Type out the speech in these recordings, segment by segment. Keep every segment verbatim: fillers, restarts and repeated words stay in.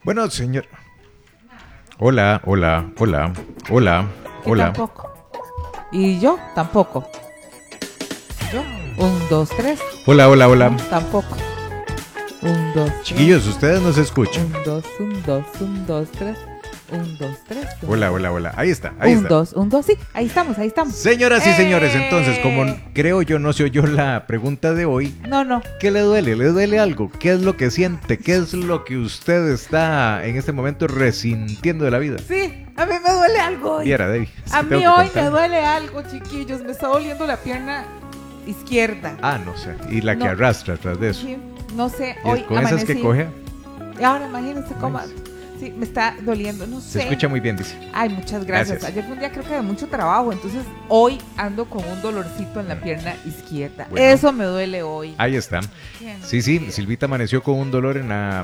Bueno, señor. Hola, hola, hola, hola, Yo hola. tampoco. Y yo tampoco. Yo, un, dos, tres. Hola, hola, hola. No, tampoco. Un, dos, tres. Chiquillos, ustedes nos escuchan. Un, dos, un, dos, un, dos, tres. Un, dos, tres. un, Hola, hola, hola. Ahí está, ahí un, está. dos, un, dos, sí. Ahí estamos, ahí estamos. Señoras y señores, ¡Eh! entonces, como creo yo no se oyó la pregunta de hoy, No, no. ¿qué le duele? ¿Le duele algo? ¿Qué es lo que siente? ¿Qué es lo que usted está en este momento resintiendo de la vida? Sí, a mí me duele algo hoy. Viera, Debbie. es A que tengo mí que hoy me contar. duele algo, chiquillos. Me está doliendo la pierna izquierda. Ah, no sé. Y la que No. arrastra atrás de eso. Sí, no sé, ¿Y hoy con esas que amanecí- coge? Y ahora imagínense cómo. Nice. Sí, me está doliendo, no Se sé. escucha muy bien, dice. Ay, muchas gracias. Gracias. Ayer fue un día creo que de mucho trabajo, entonces hoy ando con un dolorcito en la pierna izquierda. Bueno. Eso me duele hoy. Ahí está. ¿Quién? Sí, sí, Silvita amaneció con un dolor en la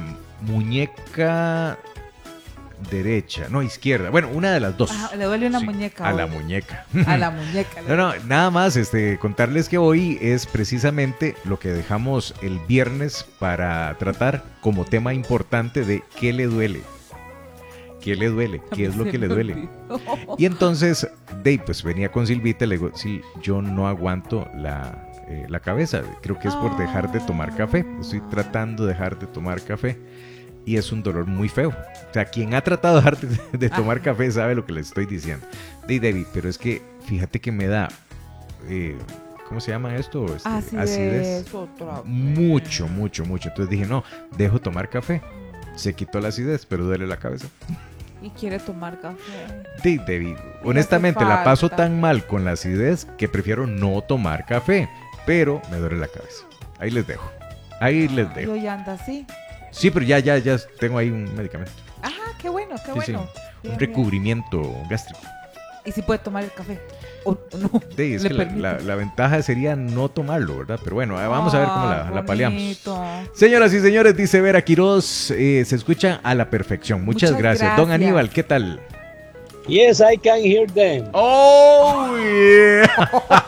muñeca derecha, no, izquierda. Bueno, una de las dos. Ah, le duele una Sí, muñeca a hoy. la muñeca. A la muñeca. le No, no, duele. nada más este, contarles que hoy es precisamente lo que dejamos el viernes para tratar como tema importante de qué le duele. ¿Qué le duele? A ¿Qué mí es lo se que le me duele? olvidó. Y entonces, Dave, pues venía con Silvita y le digo, Sil, yo no aguanto la, eh, la cabeza. Creo que es por dejar de tomar café. Estoy tratando de dejar de tomar café. Y es un dolor muy feo. O sea, quien ha tratado de dejar de, de tomar Ah. café sabe lo que le estoy diciendo. Dave, David, pero es que fíjate que me da... eh, ¿Cómo se llama esto? Este, Acidez, otra vez. Mucho, mucho, mucho. Entonces dije, no, dejo tomar café. Se quitó la acidez, pero duele la cabeza. Y quiere tomar café. Sí, David, honestamente hace la paso falta. tan mal con la acidez que prefiero no tomar café, pero me duele la cabeza. Ahí les dejo. Ahí les Y dejo. hoy anda así. Sí, pero ya, ya, ya tengo ahí un medicamento. Ajá, qué bueno, qué Sí, sí, bueno. un Bien, bien. recubrimiento gástrico. ¿Y si puede tomar el café? ¿O o no? Sí, es ¿Le que la, permite? la- la ventaja sería no tomarlo, ¿verdad? Pero bueno, vamos a ver cómo la, Ah, la paliamos. bonito. Señoras y señores, dice Vera Quiroz, eh, se escucha a la perfección. Muchas, Muchas gracias. Don gracias. Aníbal, ¿qué tal? Yes, I can hear them. ¡Oh, yeah!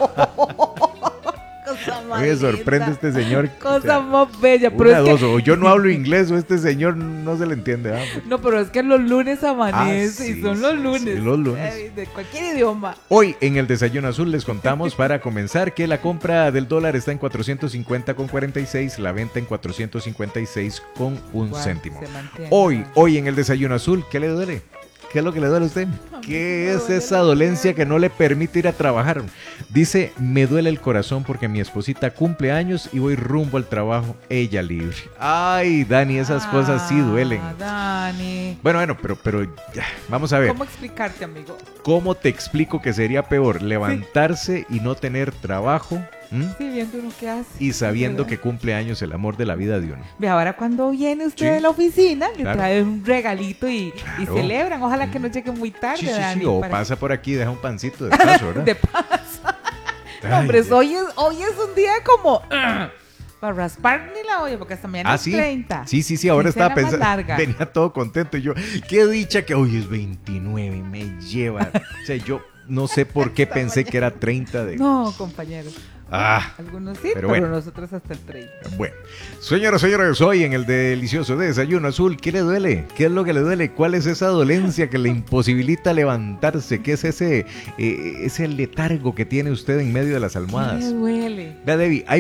Cosa más Oye, sorprende linda. este señor. Cosa O sea, más bella. Pero una, es que, dos, o yo no hablo inglés o este señor no se le entiende. ¿ah? no, pero es que los lunes amanece Ah, sí, y son los sí, lunes. sí, los lunes. Eh, De cualquier idioma. Hoy en el Desayuno Azul les contamos para comenzar que la compra del dólar está en cuatrocientos cincuenta con cuarenta y seis, la venta en cuatrocientos cincuenta y seis con un Igual, céntimo. se mantiene. Hoy, hoy en el Desayuno Azul, ¿qué le duele? ¿Qué es lo que le duele a usted? A mí ¿Qué me es duele esa la dolencia que pierna. no le permite ir a trabajar? Dice, me duele el corazón porque mi esposita cumple años y voy rumbo al trabajo, ella libre. Ay, Dani, esas cosas sí duelen. Ah, Dani. Bueno, bueno, pero, pero ya, vamos a ver. ¿Cómo explicarte, amigo? ¿Cómo te explico que sería peor levantarse y no tener trabajo? ¿m? Sí, viendo uno qué hace. Y sabiendo ¿Verdad? que cumple años el amor de la vida de uno. Ve, ahora cuando viene usted Sí. de la oficina, le Claro. trae un regalito y, y Claro. celebran. Ojalá que no llegue muy tarde, Sí, sí, Dani. sí, o para- pasa por aquí y deja un pancito de paso, ¿verdad? de paso. Ay, No, hombre, ya. hoy es, hoy es un día como para raspar ni la olla, porque hasta mañana Ah, es sí. treinta. Sí, sí, sí, ahora Quincena estaba más pensando. larga. Venía todo contento. Y yo, qué dicha que hoy es veintinueve, me lleva. O sea, yo no sé por qué pensé que era treinta de. No, compañeros. Ah, Algunos sí, pero pero, bueno. nosotros hasta el treinta. bueno. Señoras, señores, hoy en el delicioso Desayuno Azul, ¿qué le duele? ¿Qué es lo que le duele? ¿Cuál es esa dolencia que le imposibilita levantarse? ¿Qué es ese, eh, ese letargo que tiene usted en medio de las Me almohadas? duele. Vea, Debbie, hay